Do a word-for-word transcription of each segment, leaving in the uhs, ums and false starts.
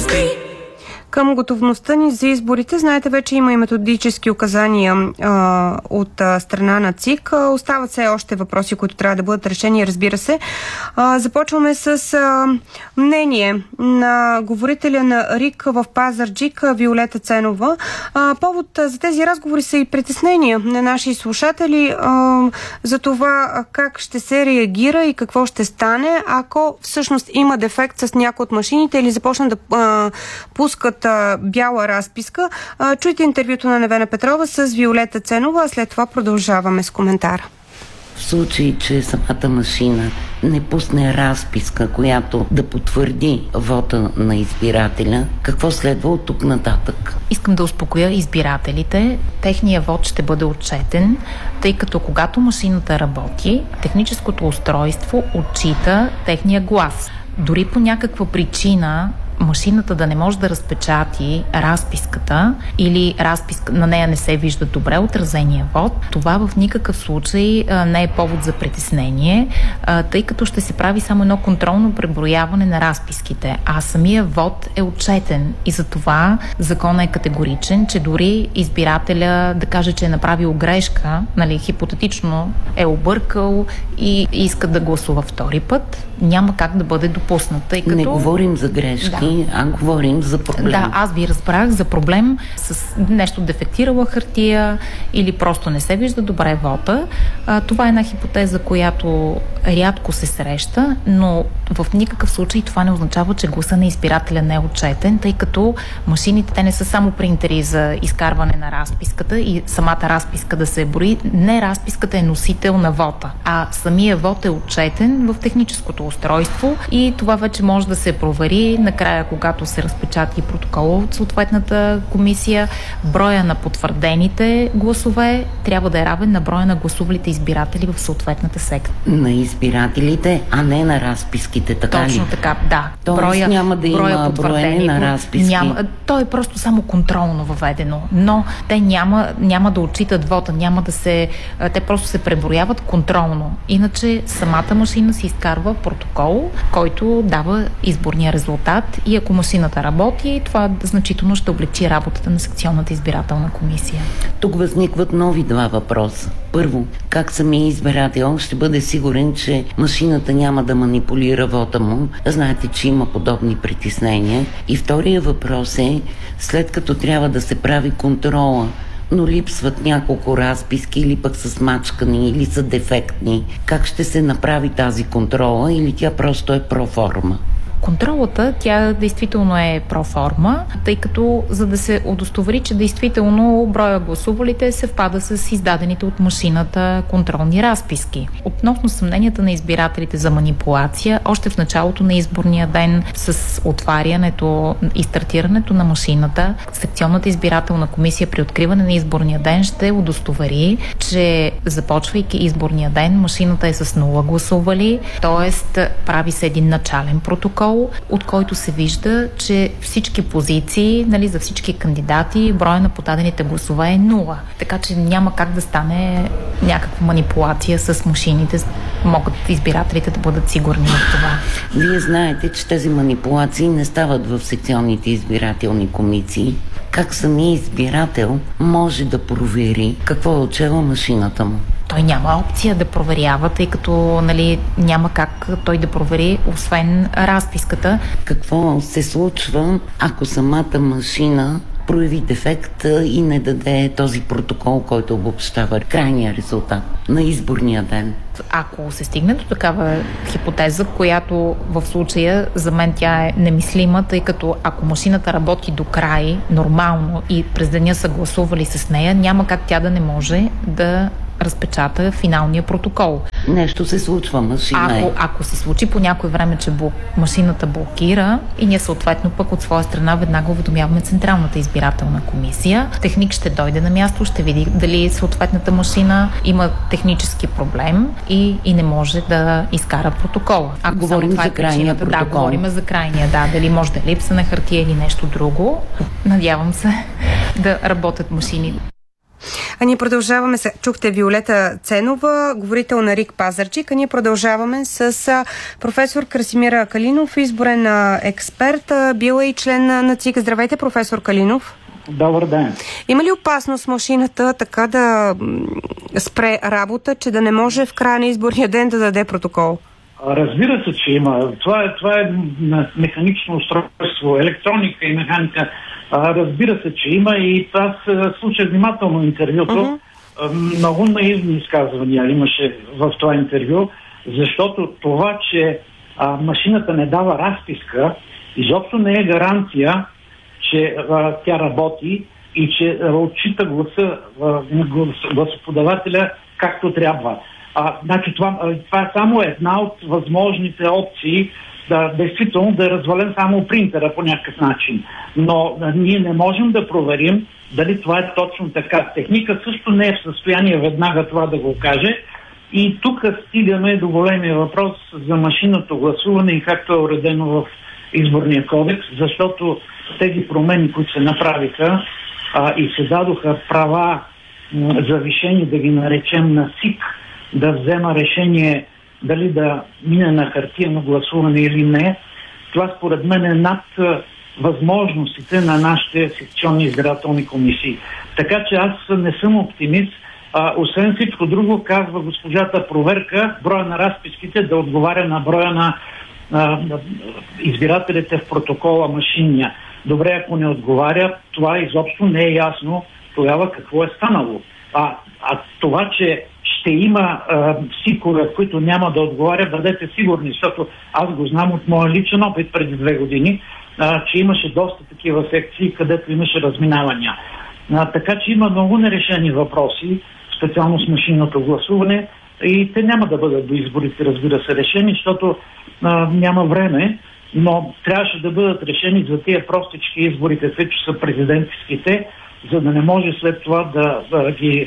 Към готовността ни за изборите, знаете, вече има и методически указания а, от а, страна на ЦИК. А, остават все още въпроси, които трябва да бъдат решени, разбира се. А, започваме с а, мнение на говорителя на РИК в Пазарджик, Виолета Ценова. А, повод а, за тези разговори са и притеснения на наши слушатели а, за това а, как ще се реагира и какво ще стане, ако всъщност има дефект с някои от машините или започнат да а, пускат бяла разписка. Чуйте интервюто на Невена Петрова с Виолета Ценова, а след това продължаваме с коментара. В случай, че самата машина не пусне разписка, която да потвърди вота на избирателя, какво следва от тук нататък? Искам да успокоя избирателите. Техният вод ще бъде отчетен, тъй като когато машината работи, техническото устройство отчита техния глас. Дори по някаква причина машината да не може да разпечати разписката или разписка, на нея не се вижда добре отразения вод, това в никакъв случай а, не е повод за притеснение, а, тъй като ще се прави само едно контролно преброяване на разписките, а самия вод е отчетен и за това законът е категоричен, че дори избирателя да каже, че е направил грешка, нали, хипотетично е объркал и иска да гласува втори път, няма как да бъде допуснат, тъй като... Не говорим за грешки, да. А говорим за проблем. Да, аз ви разбрах за проблем с нещо дефектирала хартия или просто не се вижда добре вота. А, това е една хипотеза, която рядко се среща, но в никакъв случай това не означава, че гласа на избирателя не е отчетен, тъй като машините, те не са само принтери за изкарване на разписката и самата разписка да се брои. Не, разписката е носител на вота, а самия вод е отчетен в техническото устройство и това вече може да се провери накрая, когато се разпечати протокола от съответната комисия. Броя на потвърдените гласове трябва да е равен на броя на гласувалите избиратели в съответната секция. На избирателите, а не на разписките, така Точно ли? така, да. Тоест броя, няма да има броене на разписки? Няма, то е просто само контролно въведено, но те няма, няма да отчитат вота, няма да се... Те просто се преброяват контролно. Иначе самата машина си изкарва протокол, който дава изборния резултат и ако машината работи, това значително ще облегчи работата на секционната избирателна комисия. Тук възникват нови два въпроса. Първо, как самия избирател ще бъде сигурен, че машината няма да манипулира вота му? Знаете, че има подобни притеснения. И втория въпрос е, след като трябва да се прави контрола, но липсват няколко разписки или пък са смачкани, или са дефектни, как ще се направи тази контрола или тя просто е проформа? Контролата, тя действително е проформа, тъй като за да се удостовери, че действително броя гласувалите съвпада с издадените от машината контролни разписки. Относно съмненията на избирателите за манипулация, още в началото на изборния ден с отварянето и стартирането на машината, секционната избирателна комисия при откриване на изборния ден ще удостовери, че започвайки изборния ден, машината е с нула гласували, т.е. прави се един начален протокол, от който се вижда, че всички позиции, нали, за всички кандидати, броя на подадените гласове е нула. Така че няма как да стане някаква манипулация с машините. Могат избирателите да бъдат сигурни в това. Вие знаете, че тези манипулации не стават в секционните избирателни комисии. Как самия избирател може да провери какво е отчела машината му? Той няма опция да проверява, тъй като, нали, няма как той да провери, освен разписката. Какво се случва, ако самата машина прояви дефект и не даде този протокол, който обобщава крайния резултат на изборния ден? Ако се стигне до такава хипотеза, която в случая за мен тя е немислима, тъй като ако машината работи до край нормално и през деня са гласували с нея, няма как тя да не може да разпечата финалния протокол. Нещо се случва, машина е. Ако, ако се случи по някое време, че блок, машината блокира и ние съответно пък от своя страна веднага уведомяваме Централната избирателна комисия. Техник ще дойде на място, ще види дали съответната машина има технически проблем и, и не може да изкара протокола. Ако говорим за крайния протокол. Да, говорим за крайния, да. Дали може да е липса на хартия или нещо друго. Надявам се да работят машини. А ние продължаваме с... Чухте Виолета Ценова, говорител на РИК Пазарджик, а ние продължаваме с а, професор Красимир Калинов, изборен а, експерт, а, бил е и член на, на ЦИК. Здравейте, професор Калинов. Добър ден. Има ли опасност машината така да спре работа, че да не може в края на изборния ден да даде протокол? Разбира се, че има. Това е, това е механично устройство, електроника и механика. Разбира се, че има и аз слушах внимателно интервюто. Uh-huh. Много наивни изказвания имаше в това интервю, защото това, че а, машината не дава разписка, изобщо не е гаранция, че а, тя работи и че а, отчита гласа на глас, гласоподавателя както трябва. А, значи това, това е само една от възможните опции да, действително да е развален само принтера по някакъв начин. Но а, ние не можем да проверим дали това е точно така. Техника също не е в състояние веднага това да го каже. И тук стигаме до големия въпрос за машинното гласуване и както е уредено в изборния кодекс, защото тези промени, които се направиха а, и се дадоха права м, завишени, да ги наречем на СИК, да взема решение дали да мине на хартиено гласуване или не, това според мен е над възможностите на нашите секционни избирателни комисии. Така че аз не съм оптимист. А, освен всичко друго, казва госпожата проверка, броя на разписките да отговаря на броя на, на, на избирателите в протокола машинния. Добре, ако не отговаря, това изобщо не е ясно тогава какво е станало. А, а това, че ще има а, СИКове, които няма да отговарят, бъдете сигурни, защото аз го знам от моя личен опит преди две години, а, че имаше доста такива секции, където имаше разминавания. А, така че има много нерешени въпроси, специално с машинното гласуване, и те няма да бъдат до изборите, разбира се, решени, защото а, няма време, но трябваше да бъдат решени за тия простички изборите, които са президентските, за да не може след това да, да ги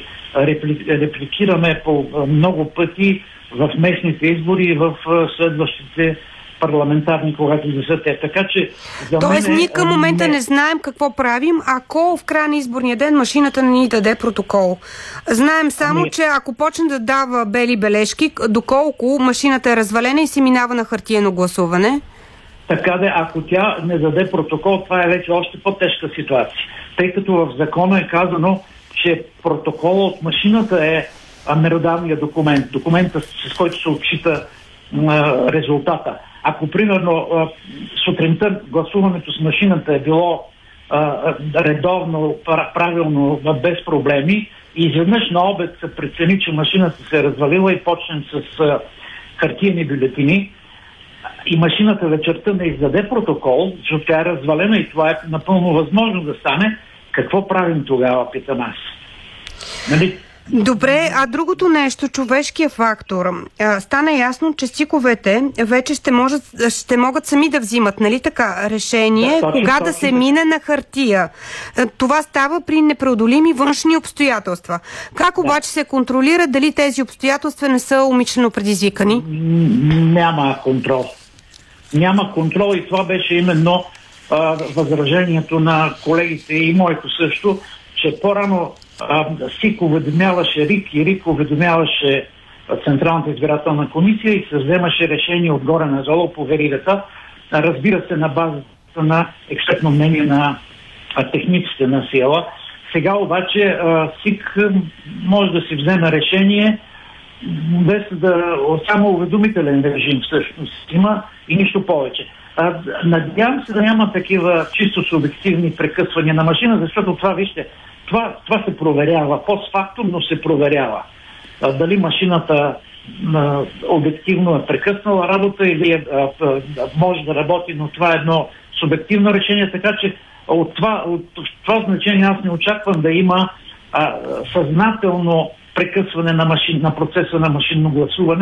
репликираме по много пъти в местните избори и в следващите парламентарни, когато да са те. Така че за Тоест, мен, ние към момента не... не знаем какво правим, ако в края на изборния ден машината не ни даде протокол. Знаем само, ами... че ако почне да дава бели бележки, доколко машината е развалена и се минава на хартиено гласуване. Така да, ако тя не даде протокол, това е вече още по-тежка ситуация. Тъй като в закона е казано, че протокола от машината е меродавният документ, документа, с който се отчита а, резултата. Ако, примерно, а, сутринта гласуването с машината е било а, редовно, правилно, без проблеми, и изведнъж на обед се прецени, че машината се е развалила и почнем с а, хартиени бюлетини, и машината вечерта не издаде протокол, защото тя е развалена и това е напълно възможно да стане, какво правим тогава, питам аз? Нали? Добре, а другото нещо, човешкия фактор. Стана ясно, че СИКовете вече ще, можат, ще могат сами да взимат, нали така, решение, да, точно, кога точно, да се точно. мине на хартия. Това става при непреодолими външни обстоятелства. Как обаче да. се контролира дали тези обстоятелства не са умишлено предизвикани? Няма контрол. Няма контрол и това беше именно а, възражението на колегите и моето също, че по-рано а, СИК уведомяваше РИК и РИК уведомяваше Централната избирателна комисия и се вземаше решение отгоре на золо по веригата, разбира се, на базата на експертно мнение на а, техниците на СИЕЛА. Сега обаче а, СИК може да си вземе решение без да само уведомителен режим всъщност има и нищо повече. А, надявам се да няма такива чисто субективни прекъсвания на машина, защото това, вижте, това, това се проверява, постфактум, се проверява. А, дали машината а, обективно е прекъснала работа или е, а, а, може да работи, но това е едно субективно решение, така че от това, от това значение аз не очаквам да има а, съзнателно прекъсване на, машин, на процеса на машинно гласуване.